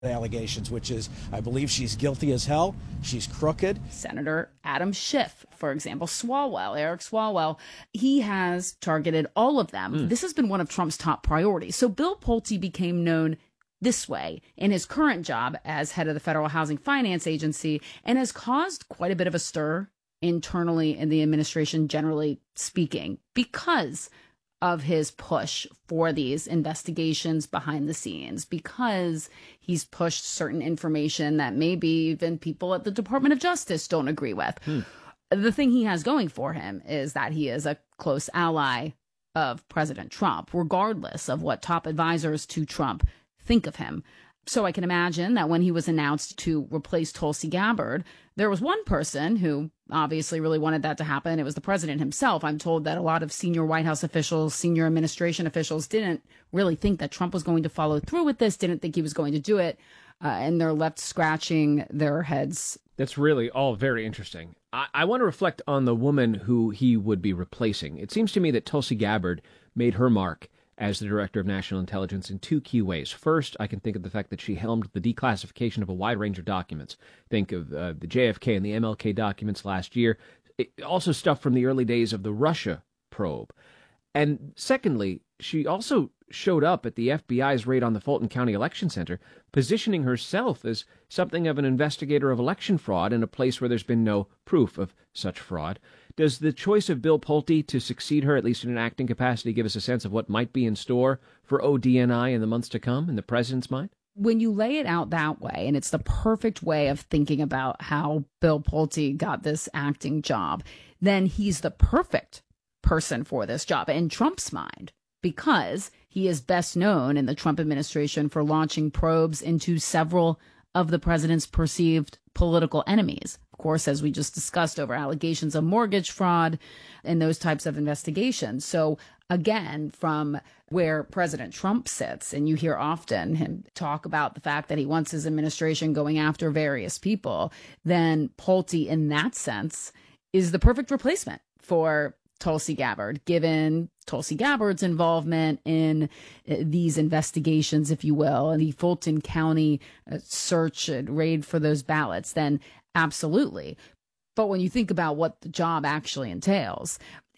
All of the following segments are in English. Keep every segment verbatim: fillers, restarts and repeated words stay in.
allegations, which is, I believe she's guilty as hell. She's crooked. Senator Adam Schiff, for example, Swalwell, Eric Swalwell, he has targeted all of them. Mm. This has been one of Trump's top priorities. So Bill Pulte became known this way in his current job as head of the Federal Housing Finance Agency and has caused quite a bit of a stir internally in the administration, generally speaking, because of his push for these investigations behind the scenes, because he's pushed certain information that maybe even people at the Department of Justice don't agree with. Hmm. The thing he has going for him is that he is a close ally of President Trump, regardless of what top advisors to Trump think of him. So I can imagine that when he was announced to replace Tulsi Gabbard, there was one person who obviously really wanted that to happen. It was the president himself. I'm told that a lot of senior White House officials, senior administration officials didn't really think that Trump was going to follow through with this, didn't think he was going to do it, uh, and they're left scratching their heads. That's really all very interesting. I, I want to reflect on the woman who he would be replacing. It seems to me that Tulsi Gabbard made her mark as the Director of National Intelligence in two key ways. First, I can think of the fact that she helmed the declassification of a wide range of documents. Think of uh, the J F K and the M L K documents last year. It, also stuff from the early days of the Russia probe. And secondly, she also showed up at the F B I's raid on the Fulton County Election Center, positioning herself as something of an investigator of election fraud in a place where there's been no proof of such fraud. Does the choice of Bill Pulte to succeed her, at least in an acting capacity, give us a sense of what might be in store for O D N I in the months to come in the president's mind? When you lay it out that way, and it's the perfect way of thinking about how Bill Pulte got this acting job, then he's the perfect person for this job in Trump's mind, because he is best known in the Trump administration for launching probes into several of the president's perceived political enemies. Of course, as we just discussed, over allegations of mortgage fraud and those types of investigations. So again, from where President Trump sits, and you hear often him talk about the fact that he wants his administration going after various people, then Pulte, in that sense, is the perfect replacement for Tulsi Gabbard, given Tulsi Gabbard's involvement in these investigations, if you will, and the Fulton County search and raid for those ballots, then absolutely. But when you think about what the job actually entails,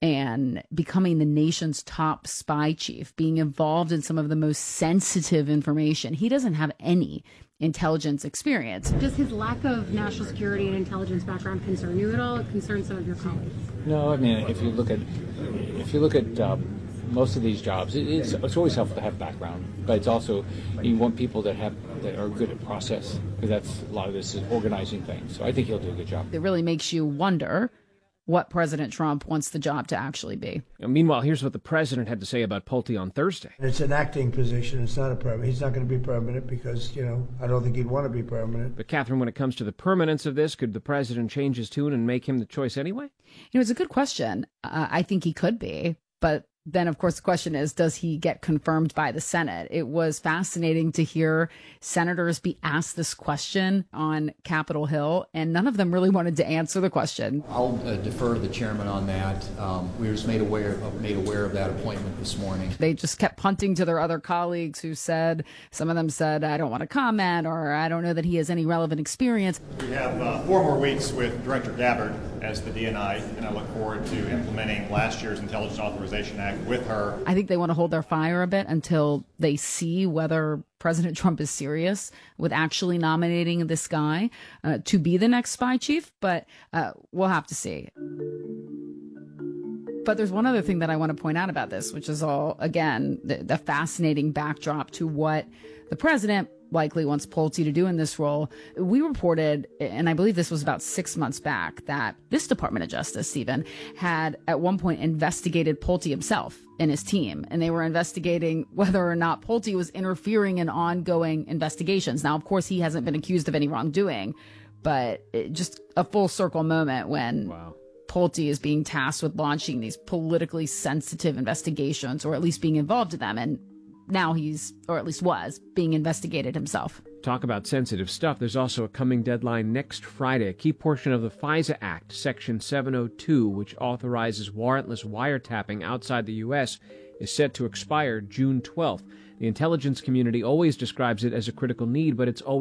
and becoming the nation's top spy chief, being involved in some of the most sensitive information, he doesn't have any intelligence experience. Does his lack of national security and intelligence background concern you at all? It concerns some of your colleagues? No, I mean, if you look at if you look at um, most of these jobs, it, it's it's always helpful to have background, but it's also you want people that have that are good at process, because that's a lot of this is organizing things. So I think he'll do a good job. It really makes you wonder what President Trump wants the job to actually be. Meanwhile, here's what the president had to say about Pulte on Thursday. It's an acting position. It's not a permanent. He's not going to be permanent because, you know, I don't think he'd want to be permanent. But, Catherine, when it comes to the permanence of this, could the president change his tune and make him the choice anyway? You know, it's a good question. Uh, I think he could be, but then, of course, the question is, does he get confirmed by the Senate? It was fascinating to hear senators be asked this question on Capitol Hill, and none of them really wanted to answer the question. I'll uh, defer to the chairman on that. Um, we were just made aware, of, made aware of that appointment this morning. They just kept punting to their other colleagues who said, some of them said, I don't want to comment, or I don't know that he has any relevant experience. We have uh, four more weeks with Director Gabbard as the D N I, and I look forward to implementing last year's Intelligence Authorization Act with her. I think they want to hold their fire a bit until they see whether President Trump is serious with actually nominating this guy uh, to be the next spy chief, but uh, we'll have to see. But there's one other thing that I want to point out about this, which is all, again, the, the fascinating backdrop to what the president likely wants Pulte to do in this role. We reported, and I believe this was about six months back, that this Department of Justice even had at one point investigated Pulte himself and his team, and they were investigating whether or not Pulte was interfering in ongoing investigations. Now, of course, he hasn't been accused of any wrongdoing, but it, just a full circle moment when wow. Pulte is being tasked with launching these politically sensitive investigations, or at least being involved in them, and now he's, or at least was, being investigated himself. Talk about sensitive stuff. There's also a coming deadline next Friday. A key portion of the FISA Act, Section seven oh two, which authorizes warrantless wiretapping outside the U S, is set to expire June twelfth. The intelligence community always describes it as a critical need, but it's always